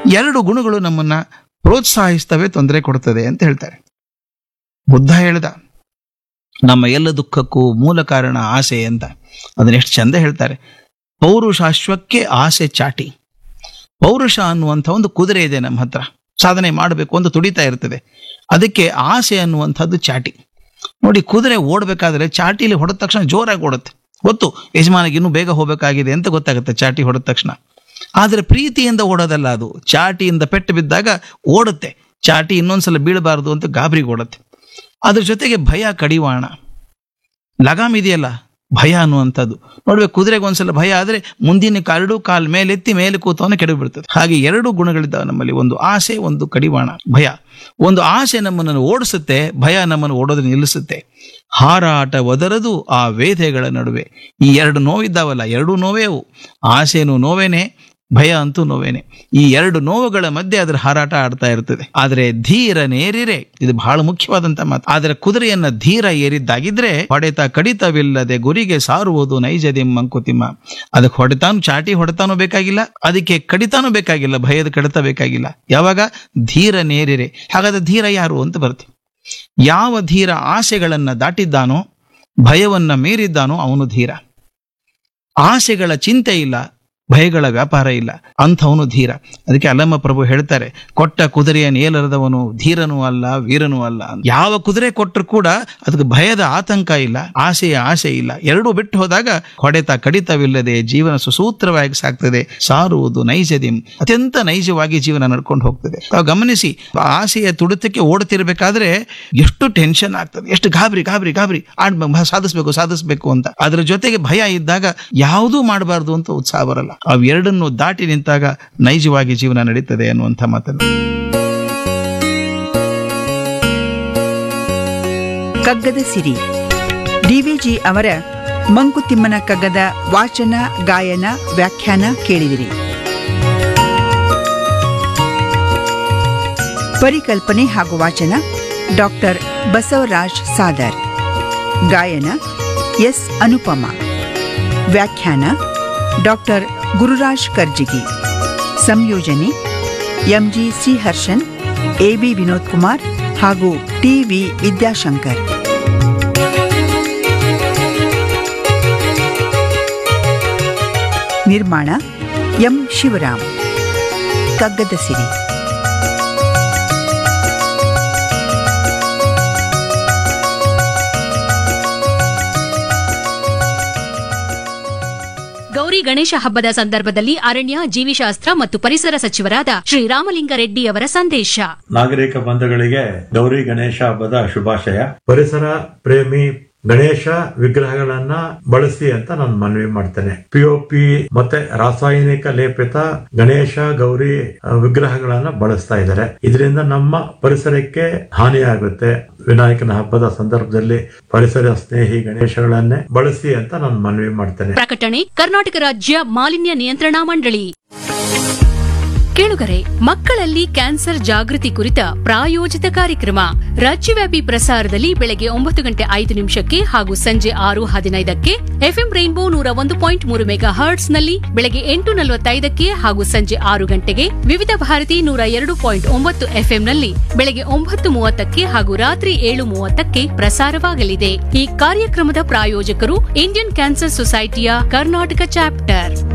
ಎರಡು ಗುಣಗಳು ನಮ್ಮನ್ನ ಪ್ರೋತ್ಸಾಹಿಸ್ತವೆ, ತೊಂದರೆ ಕೊಡುತ್ತದೆ ಅಂತ ಹೇಳ್ತಾರೆ. ಬುದ್ಧ ಹೇಳ್ದ, ನಮ್ಮ ಎಲ್ಲ ದುಃಖಕ್ಕೂ ಮೂಲ ಕಾರಣ ಆಸೆ ಅಂತ. ಅದನ್ನ ಎಷ್ಟು ಚಂದ ಹೇಳ್ತಾರೆ. ಪೌರುಷಾಶ್ವಕ್ಕೆ ಆಸೆ ಚಾಟಿ. ಪೌರುಷ ಅನ್ನುವಂಥ ಒಂದು ಕುದುರೆ ಇದೆ ನಮ್ಮ ಹತ್ರ, ಸಾಧನೆ ಮಾಡಬೇಕು ಅಂತ ತುಡಿತಾ ಇರ್ತದೆ. ಅದಕ್ಕೆ ಆಸೆ ಅನ್ನುವಂಥದ್ದು ಚಾಟಿ. ನೋಡಿ, ಕುದುರೆ ಓಡಬೇಕಾದ್ರೆ ಚಾಟಿಲಿ ಹೊಡೆದ ತಕ್ಷಣ ಜೋರಾಗಿ ಓಡುತ್ತೆ. ಗೊತ್ತು ಯಜಮಾನಿಗೆ ಇನ್ನೂ ಬೇಗ ಹೋಗಬೇಕಾಗಿದೆ ಅಂತ ಗೊತ್ತಾಗುತ್ತೆ ಚಾಟಿ ಹೊಡೆದ ತಕ್ಷಣ. ಆದರೆ ಪ್ರೀತಿಯಿಂದ ಓಡೋದಲ್ಲ ಅದು. ಚಾಟಿಯಿಂದ ಪೆಟ್ಟು ಬಿದ್ದಾಗ ಓಡುತ್ತೆ. ಚಾಟಿ ಇನ್ನೊಂದ್ಸಲ ಬೀಳಬಾರದು ಅಂತ ಗಾಬರಿಗೆ ಓಡುತ್ತೆ. ಅದ್ರ ಜೊತೆಗೆ ಭಯ ಕಡಿವಾಣ. ಲಗಾಮ್ ಇದೆಯಲ್ಲ, ಭಯ ಅನ್ನುವಂಥದ್ದು. ನೋಡ್ಬೇಕು, ಕುದುರೆಗೆ ಒಂದ್ಸಲ ಭಯ ಆದ್ರೆ ಮುಂದಿನ ಕಾಲ್ ಮೇಲೆತ್ತಿ ಮೇಲೆ ಕೂತವನ್ನ ಕೆಡವಿ ಬಿಡ್ತದೆ. ಹಾಗೆ ಎರಡು ಗುಣಗಳಿದ್ದಾವೆ ನಮ್ಮಲ್ಲಿ, ಒಂದು ಆಸೆ, ಒಂದು ಕಡಿವಾಣ, ಭಯ. ಒಂದು ಆಸೆ ನಮ್ಮನ್ನು ಓಡಿಸುತ್ತೆ, ಭಯ ನಮ್ಮನ್ನು ಓಡೋದನ್ನ ನಿಲ್ಲಿಸುತ್ತೆ. ಹಾರಾಟ ಒದರದು ಆ ವೇದೆಗಳ ನಡುವೆ. ಈ ಎರಡು ನೋವಿದ್ದಾವಲ್ಲ, ಎರಡೂ ನೋವೇ ಅವು. ಆಸೆನೂ ನೋವೇನೆ, ಭಯ ಅಂತೂ ನೋವೇನೆ. ಈ ಎರಡು ನೋವುಗಳ ಮಧ್ಯೆ ಅದರ ಹಾರಾಟ ಆಡ್ತಾ ಇರ್ತದೆ. ಆದರೆ ಧೀರ ನೇರಿರೆ, ಇದು ಬಹಳ ಮುಖ್ಯವಾದಂತ ಮಾತು. ಆದರೆ ಕುದುರೆಯನ್ನ ಧೀರ ಏರಿದ್ದಾಗಿದ್ರೆ ಹೊಡೆತ ಕಡಿತವಿಲ್ಲದೆ ಗುರಿಗೆ ಸಾರುವುದು ನೈಜದಿಂ ಮಂಕುತಿಮ್ಮ. ಅದಕ್ಕೆ ಹೊಡೆತಾನು, ಚಾಟಿ ಹೊಡೆತಾನು ಬೇಕಾಗಿಲ್ಲ, ಅದಕ್ಕೆ ಕಡಿತಾನು ಬೇಕಾಗಿಲ್ಲ, ಭಯದ ಕಡಿತ ಬೇಕಾಗಿಲ್ಲ. ಯಾವಾಗ ಧೀರ ನೇರಿರೆ. ಹಾಗಾದ್ರೆ ಧೀರ ಯಾರು ಅಂತ ಬರ್ತೀವಿ. ಯಾವ ಧೀರ ಆಸೆಗಳನ್ನ ದಾಟಿದ್ದಾನೋ, ಭಯವನ್ನ ಮೀರಿದ್ದಾನೋ ಅವನು ಧೀರ. ಆಸೆಗಳ ಚಿಂತೆ ಇಲ್ಲ, ಭಯಗಳ ವ್ಯಾಪಾರ ಇಲ್ಲ, ಅಂಥವನು ಧೀರ. ಅದಕ್ಕೆ ಅಲ್ಲಮ್ಮ ಪ್ರಭು ಹೇಳ್ತಾರೆ, ಕೊಟ್ಟ ಕುದುರೆಯ ನೇಲರದವನು ಧೀರನೂ ಅಲ್ಲ, ವೀರನೂ ಅಲ್ಲ. ಯಾವ ಕುದುರೆ ಕೊಟ್ಟರು ಕೂಡ ಅದಕ್ಕೆ ಭಯದ ಆತಂಕ ಇಲ್ಲ, ಆಸೆಯ ಆಸೆ ಇಲ್ಲ. ಎರಡೂ ಬಿಟ್ಟು ಹೋದಾಗ ಹೊಡೆತ ಕಡಿತವಿಲ್ಲದೆ ಜೀವನ ಸುಸೂತ್ರವಾಗಿ ಸಾಗ್ತದೆ. ಸಾರುವುದು ನೈಜದಿಂ, ಅತ್ಯಂತ ನೈಜವಾಗಿ ಜೀವನ ನಡ್ಕೊಂಡು ಹೋಗ್ತದೆ. ತಾವು ಗಮನಿಸಿ, ಆಸೆಯ ತುಡಿತಕ್ಕೆ ಓಡುತ್ತಿರ್ಬೇಕಾದ್ರೆ ಎಷ್ಟು ಟೆನ್ಷನ್ ಆಗ್ತದೆ, ಎಷ್ಟು ಗಾಬರಿ ಗಾಬರಿ ಗಾಬರಿ ಸಾಧಿಸ್ಬೇಕು ಅಂತ. ಅದರ ಜೊತೆಗೆ ಭಯ ಇದ್ದಾಗ ಯಾವುದೂ ಮಾಡಬಾರ್ದು ಅಂತ ಉತ್ಸಾಹ ಬರಲ್ಲ. ಅವೆರಡನ್ನು ದಾಟಿ ನಿಂತಾಗ ನೈಜವಾಗಿ ಜೀವನ ನಡೀತದೆ ಅನ್ನುವಂಥ ಮಾತನ್ನು. ಕಗ್ಗದ ಸಿರಿ ಡಿವಿಜಿ ಅವರ ಮಂಕುತಿಮ್ಮನ ಕಗ್ಗದ ವಾಚನ, ಗಾಯನ, ವ್ಯಾಖ್ಯಾನ ಕೇಳಿದಿರಿ. ಪರಿಕಲ್ಪನೆ ಹಾಗೂ ವಾಚನ ಡಾಕ್ಟರ್ ಬಸವರಾಜ್ ಸಾದರ್. ಗಾಯನ ಎಸ್ ಅನುಪಮ. ವ್ಯಾಖ್ಯಾನ ಡಾಕ್ಟರ್ ಗುರುರಾಜ್ ಕರ್ಜಿಗಿ. ಸಂಯೋಜನೆ MG C ಹರ್ಷನ್, AB Vinod Kumar ಹಾಗೂ ಟಿವಿ ವಿದ್ಯಾಶಂಕರ್. ನಿರ್ಮಾಣ ಎಂ ಶಿವರಾಮ್. ಕಗ್ಗದ ಸಿರಿ. ಗೌರಿ ಗಣೇಶ ಹಬ್ಬದ ಸಂದರ್ಭದಲ್ಲಿ ಅರಣ್ಯ, ಜೀವಿಶಾಸ್ತ್ರ ಮತ್ತು ಪರಿಸರ ಸಚಿವರಾದ ಶ್ರೀ ರಾಮಲಿಂಗಾರೆಡ್ಡಿ ಅವರ ಸಂದೇಶ. ನಾಗರಿಕ ಬಂಧುಗಳಿಗೆ ಗೌರಿ ಗಣೇಶ ಹಬ್ಬದ ಶುಭಾಶಯ. ಪರಿಸರ ಪ್ರೇಮಿ ಗಣೇಶ ವಿಗ್ರಹಗಳನ್ನ ಬಳಸಿ ಅಂತ ನಾನು ಮನವಿ ಮಾಡ್ತೇನೆ. ಪಿಒಪಿ ಮತ್ತೆ ರಾಸಾಯನಿಕ ಲೇಪಿತ ಗಣೇಶ ಗೌರಿ ವಿಗ್ರಹಗಳನ್ನ ಬಳಸ್ತಾ ಇದ್ದಾರೆ. ಇದರಿಂದ ನಮ್ಮ ಪರಿಸರಕ್ಕೆ ಹಾನಿಯಾಗುತ್ತೆ. ವಿನಾಯಕನ ಹಬ್ಬದ ಸಂದರ್ಭದಲ್ಲಿ ಪರಿಸರ ಸ್ನೇಹಿ ಗಣೇಶಗಳನ್ನೇ ಬಳಸಿ ಅಂತ ನಾನು ಮನವಿ ಮಾಡ್ತೇನೆ. ಪ್ರಕಟಣೆ ಕರ್ನಾಟಕ ರಾಜ್ಯ ಮಾಲಿನ್ಯ ನಿಯಂತ್ರಣಾ ಮಂಡಳಿ. ಕೇಳುಗರೆ, ಮಕ್ಕಳಲ್ಲಿ ಕ್ಯಾನ್ಸರ್ ಜಾಗೃತಿ ಕುರಿತ ಪ್ರಾಯೋಜಿತ ಕಾರ್ಯಕ್ರಮ ರಾಜ್ಯವ್ಯಾಪಿ ಪ್ರಸಾರದಲ್ಲಿ ಬೆಳಗ್ಗೆ 9:05 ಹಾಗೂ ಸಂಜೆ 6:15 ಎಫ್ಎಂ ರೈನ್ಬೋ 101.3 ಮೆಗಾ ಹರ್ಟ್ಸ್ನಲ್ಲಿ ಬೆಳಗ್ಗೆ 8:45 ಹಾಗೂ ಸಂಜೆ 6 ಗಂಟೆಗೆ, ವಿವಿಧ ಭಾರತಿ 102.9 ಎಫ್ಎಂನಲ್ಲಿ ಬೆಳಗ್ಗೆ 9:30 ಹಾಗೂ ರಾತ್ರಿ 7:30 ಪ್ರಸಾರವಾಗಲಿದೆ. ಈ ಕಾರ್ಯಕ್ರಮದ ಪ್ರಾಯೋಜಕರು ಇಂಡಿಯನ್ ಕ್ಯಾನ್ಸರ್ ಸೊಸೈಟಿಯ ಕರ್ನಾಟಕ ಚಾಪ್ಟರ್.